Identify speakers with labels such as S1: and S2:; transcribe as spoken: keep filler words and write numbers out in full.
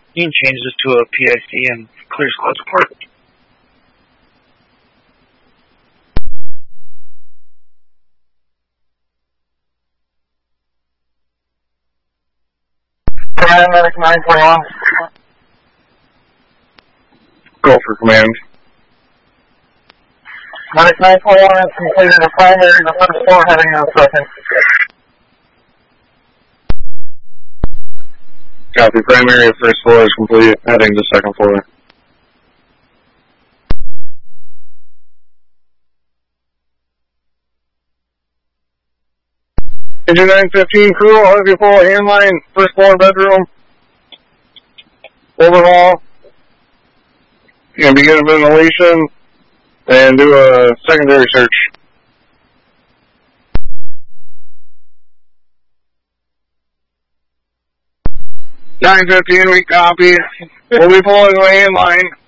S1: You can change this to a P I C and clear squads apart.
S2: Paramedic nine four one.
S3: Go for command.
S2: Medic nine four one has completed the primary, the first floor, heading to the second.
S3: Copy. Primary of first floor is complete. Heading to second floor. Engine nine fifteen crew, I'll have you pull a hand line, first floor bedroom. Overhaul. And begin ventilation. And do a secondary search. nine fifteen, we copy. We'll be pulling the hand line.